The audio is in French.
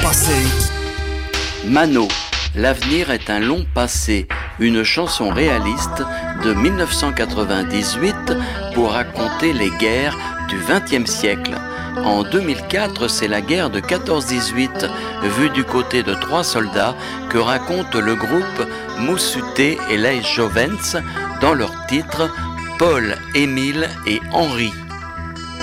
passé. Mano, l'avenir est un long passé, une chanson réaliste de 1998 pour raconter les guerres du XXe siècle. En 2004, c'est la guerre de 14-18, vue du côté de 3 soldats, que raconte le groupe Moussuté et Les Jovens dans leur titre Paul, Émile et Henri.